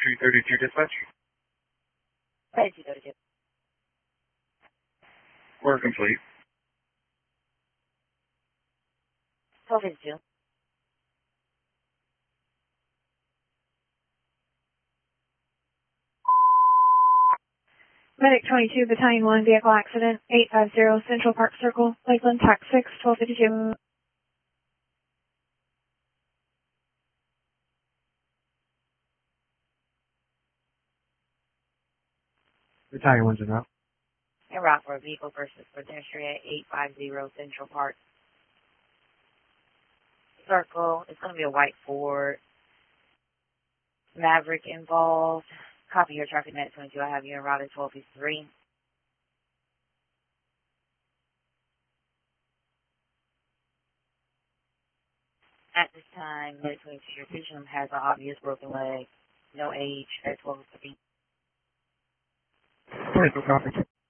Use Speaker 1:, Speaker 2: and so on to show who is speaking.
Speaker 1: 332 dispatch.
Speaker 2: 3232.
Speaker 1: We're complete.
Speaker 2: 1252.
Speaker 3: Medic 22, Battalion 1, vehicle accident, 850 Central Park Circle, Lakeland, TAC 6, 1252.
Speaker 1: Battalion 1's en route.
Speaker 2: En route for a vehicle versus pedestrian at 850 Central Park Circle. It's going to be a white Ford. Maverick involved. Copy your traffic Medic 22. I have you en route at 1253. At this time, Medic 22, your patient has an obvious broken leg. No age at 1253.
Speaker 1: 22 copy.